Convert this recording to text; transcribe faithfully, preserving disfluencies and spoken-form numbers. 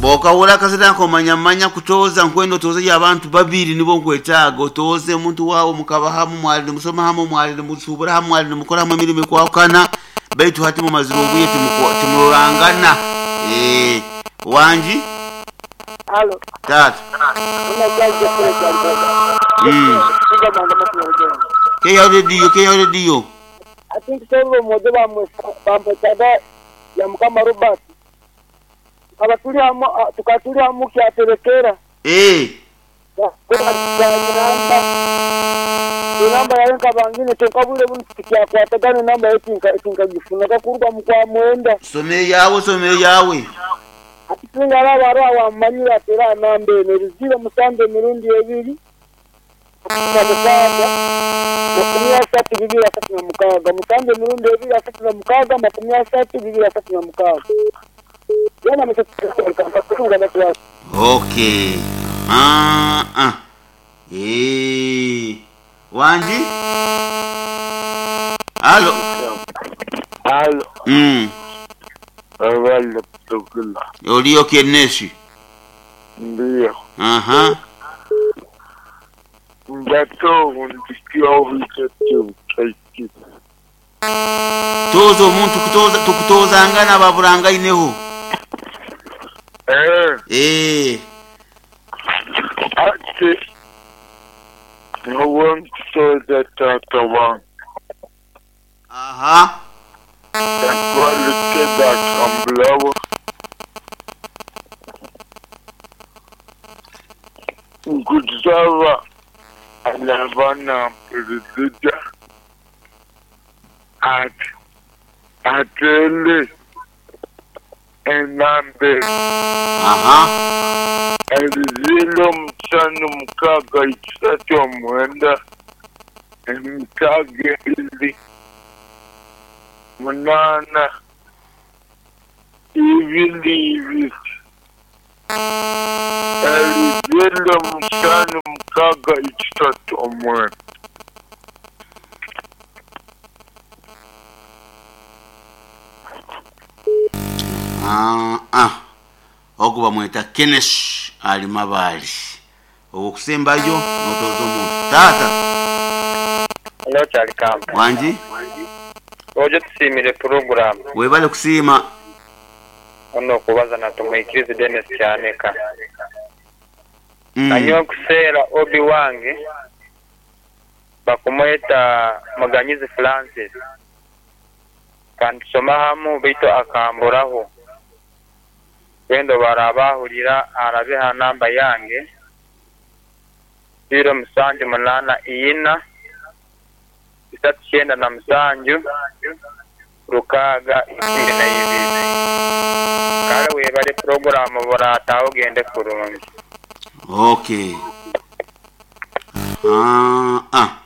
bokawula kaseta komanya manya kutoza nkwendo toza ya abantu babiri nibo nkwetaga toze umuntu wawo mukabahamu mwali musoma hamu mwali musubura hamu mwali mukora mu mirimo kwakana baitu hati mu maziro buyete timurangana eh wanji Halo. Tata. Unajaje kule kwa baba. Mm. Siga banda mtu. Ke ya radio, ke ya radio. I think so mmoja wa mambo tada ya mkama Robert. Abatulia tukatulia muki aterekera. Eh. Kwa namba. Namba ya nka bangine tukabule buntikia kwa tagani namba yetu inka gifunaka kuruba mukwa mwenda. Some yawe some yawe. Atinga la waro wa manyira tera nambe nerizira musambe mirundi ebiri. Mukaga. Makumia satu bibiri asatu na mukaga. Musambe mirundi ebiri asatu na mukaga, makumia satu bibiri asatu na mukaga. Yana msikutunga na class. Okay. Ah ah. Eh. Wanji? Halo. Halo. Mm. Wala tukula. Olio Keneshi. Ndio. Aha. Ndato undikia uhichetu kaiki. Tozo muntu kutoza tukutoza ngana baburanga ineho. Eh. Eh. Ate. No one saw that tata one. Aha. And quality that umbrella. Kudzava anavana prezida at atele enambe. Aha. Elizilo mchanu mkaga itatu mwenda mkage ili munana ibili ibili elizilo mchanu mkaga itatu mwenda. Ah ah. Okuba mweta Kenesh ali mabali. Okusembayo notozo muntu. Tata. Hello Charlie Kamba. Wanji? Ojo tusimire program. Webale kusima. Ono kubaza na tumwikirize Dennis Cyaneka. Mm. Anyo kusera obi wange bakumweta Maganyizi Francis. Kandi soma hamu bito akamburaho. Wendo barabahurira arabeha namba yange. Biro musanju munana iyina. Isatu cyenda na musanju. Rukaga ikumi na ibiri. Kale webale program borataho gende kurungi. Okay. Ah ah.